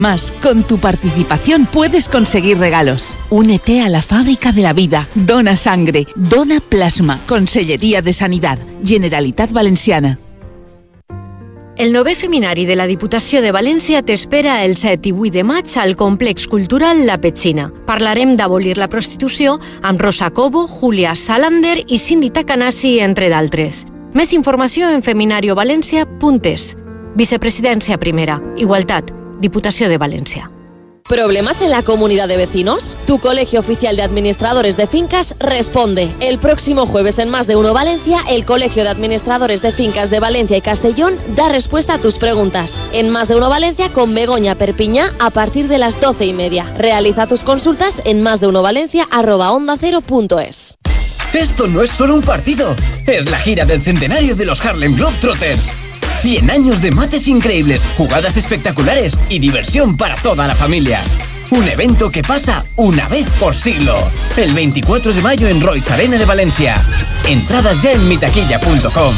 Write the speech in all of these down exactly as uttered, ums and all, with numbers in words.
Más, con tu participación puedes conseguir regalos. Únete a la fábrica de la vida. Dona sangre, dona plasma. Conselleria de Sanidad, Generalitat Valenciana. El novè Feminari de la Diputació de València t'espera el set i vuit de maig al Complex Cultural La Petxina. Parlarem d'abolir la prostitució amb Rosa Cobo, Julia Salander i Cindy Takanasi, entre d'altres. Més informació en feminariovalencia punt es. Vicepresidència primera, Igualtat, Diputació de València. ¿Problemas en la comunidad de vecinos? Tu Colegio Oficial de Administradores de Fincas responde. El próximo jueves en Más de Uno Valencia, el Colegio de Administradores de Fincas de Valencia y Castellón da respuesta a tus preguntas. En Más de Uno Valencia con Begoña Perpiñá a partir de las doce y media. Realiza tus consultas en másdeunovalencia arroba onda cero punto es. Esto no es solo un partido, es la gira del centenario de los Harlem Globetrotters. cien años de mates increíbles, jugadas espectaculares y diversión para toda la familia. Un evento que pasa una vez por siglo. El veinticuatro de mayo en Roig Arena de Valencia. Entradas ya en mitaquilla punto com.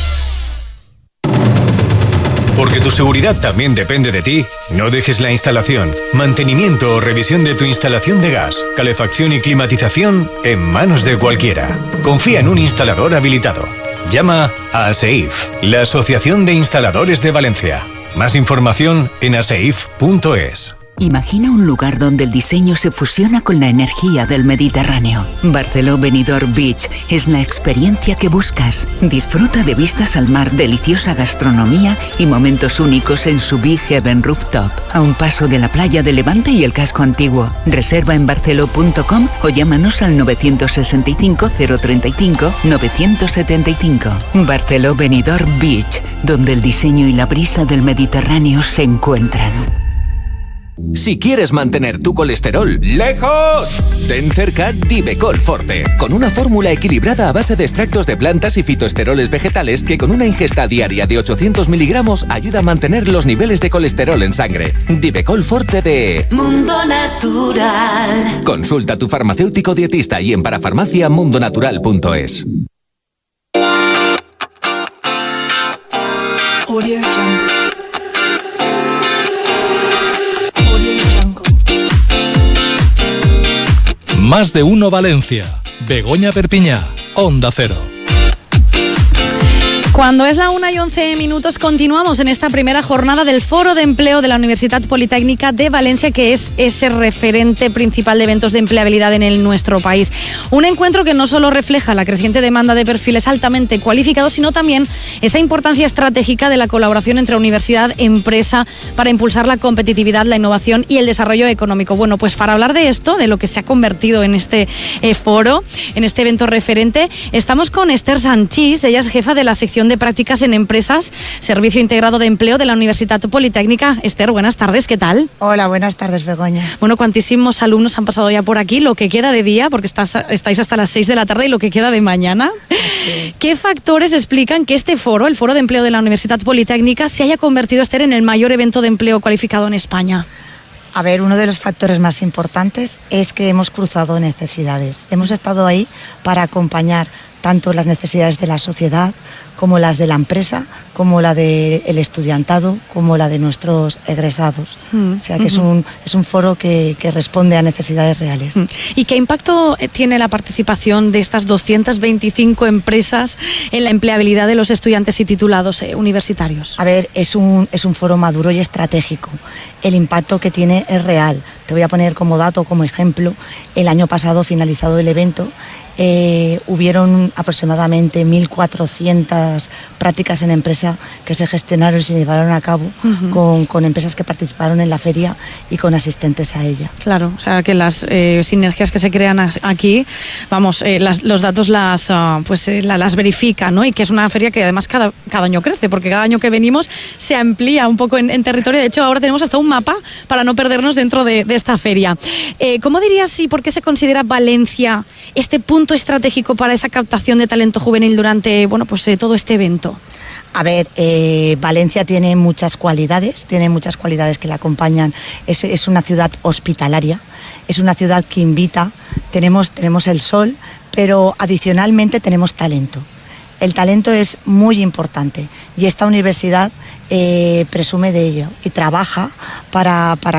Porque tu seguridad también depende de ti, no dejes la instalación, mantenimiento o revisión de tu instalación de gas, calefacción y climatización en manos de cualquiera. Confía en un instalador habilitado. Llama a ASEIF, la Asociación de Instaladores de Valencia. Más información en aseif punto es. Imagina un lugar donde el diseño se fusiona con la energía del Mediterráneo. Barceló Benidorm Beach es la experiencia que buscas. Disfruta de vistas al mar, deliciosa gastronomía y momentos únicos en su Big Heaven Rooftop, a un paso de la playa de Levante y el casco antiguo. Reserva en barceló punto com o llámanos al nueve seis cinco, cero tres cinco, nueve siete cinco. Barceló Benidorm Beach, donde el diseño y la brisa del Mediterráneo se encuentran. Si quieres mantener tu colesterol lejos, ten cerca Divecol Forte, con una fórmula equilibrada a base de extractos de plantas y fitoesteroles vegetales que con una ingesta diaria de ochocientos miligramos ayuda a mantener los niveles de colesterol en sangre. Divecol Forte de Mundo Natural. Consulta a tu farmacéutico dietista y en parafarmacia mundo natural punto es. Audio Jungle. Más de Uno Valencia. Begoña Perpiñá, Onda Cero. Cuando es la una y once minutos, continuamos en esta primera jornada del Foro de Empleo de la Universidad Politécnica de Valencia, que es ese referente principal de eventos de empleabilidad en el, nuestro país. Un encuentro que no solo refleja la creciente demanda de perfiles altamente cualificados, sino también esa importancia estratégica de la colaboración entre universidad y empresa para impulsar la competitividad, la innovación y el desarrollo económico. Bueno, pues para hablar de esto, de lo que se ha convertido en este eh, foro, en este evento referente, estamos con Esther Sanchís. Ella es jefa de la sección de prácticas en empresas, Servicio Integrado de Empleo de la Universidad Politécnica. Esther, buenas tardes, ¿qué tal? Hola, buenas tardes, Begoña. Bueno, cuantísimos alumnos han pasado ya por aquí, lo que queda de día, porque estás, estáis hasta las seis de la tarde, y lo que queda de mañana. ¿Qué factores explican que este foro, el Foro de Empleo de la Universidad Politécnica, se haya convertido, Esther, en el mayor evento de empleo cualificado en España? A ver, uno de los factores más importantes es que hemos cruzado necesidades. Hemos estado ahí para acompañar tanto las necesidades de la sociedad como las de la empresa, como la del estudiantado, como la de nuestros egresados. Mm, o sea que uh-huh. es, un, es un foro que, que responde a necesidades reales. ¿Y qué impacto tiene la participación de estas doscientas veinticinco empresas en la empleabilidad de los estudiantes y titulados eh, universitarios? A ver, es un, es un foro maduro y estratégico. El impacto que tiene es real. Te voy a poner como dato, como ejemplo, el año pasado, finalizado el evento, Eh, hubieron aproximadamente mil cuatrocientas prácticas en empresa que se gestionaron y se llevaron a cabo uh-huh. con, con empresas que participaron en la feria y con asistentes a ella. Claro, o sea que las eh, sinergias que se crean aquí, vamos, eh, las, los datos las, uh, pues, eh, la, las verifican, ¿no? Y que es una feria que además cada, cada año crece, porque cada año que venimos se amplía un poco en, en territorio. De hecho, ahora tenemos hasta un mapa para no perdernos dentro de, de esta feria. Eh, ¿Cómo dirías y por qué se considera Valencia este punto estratégico para esa captación de talento juvenil durante, bueno, pues eh, todo este evento? A ver, eh, Valencia tiene muchas cualidades, tiene muchas cualidades que la acompañan. Es, es una ciudad hospitalaria, es una ciudad que invita, tenemos, tenemos el sol, pero adicionalmente tenemos talento. El talento es muy importante y esta universidad eh, presume de ello y trabaja para, para